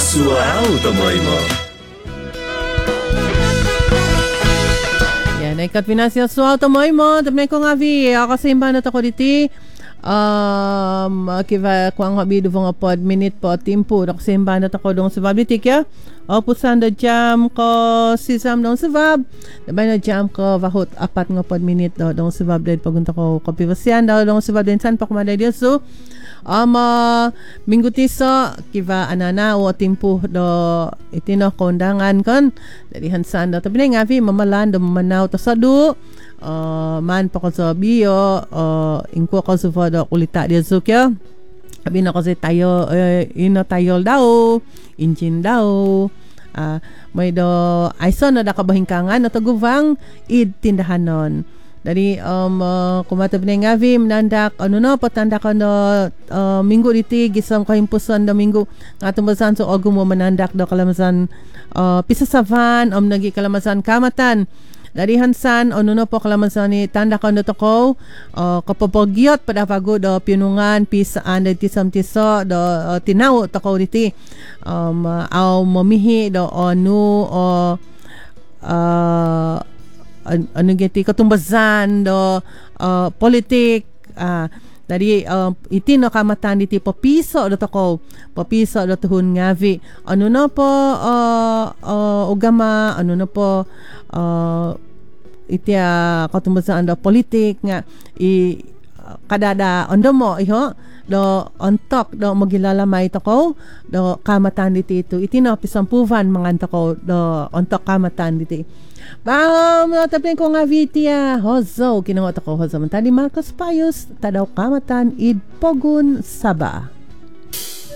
Masuao tomoy mo. Yan, ikat pinasya suaw tomoy mo. Tapos ko nga vi, ako sa imbanat ako diti. Kiva kuang habi do nga pod minute po timpo ako sa imbanat ako dong sa biblitik ya. Pusan da jam ko sisam dong sa vab. Dabay na jam ko vahot apat nga pod minute do dong sa vab den pagunta ko kapivasyan daw dong sa vab den san pa kumaday dia so. Minggu tiso kiva anana o timpo do itino kondangan kon dari hansan do tapi nga vi mamalan do mamanaw to sadu man pa ko sa bio ingko ko sa do kulita dia sukya abi na ko sa tayo ino tayo daw injin daw may do aison na dakabahingkangan na taguvang id tindahanon. Dari kumata pinay nga vi nandak patanda ka no minggu diti gisam kahimpusan da minggu nga tumbasan so ogum mo manandak do kalamasan pisa sa van nagi kalamasan kamatan dari hansan po kalamasan ni tanda ka no toko kapapagyot pada pago do pinungan pisaan da tisam tiso do tinaw toko diti aw mamihi do ano giti katumbasan do politik dari itino kamatan diti papiso do toko papiso do tuhun ngavi po ugama po itia katumbasan do politik nga kadada mo iho do ontok do magilalamay toko do kamatan diti ito itino pisampuvan mangan toko do ontok kamatan diti. Tapin ko nga vitia hozo kinangot ako hozo man tadi Marcos Payos tadaw kamatan id pogun Sabah.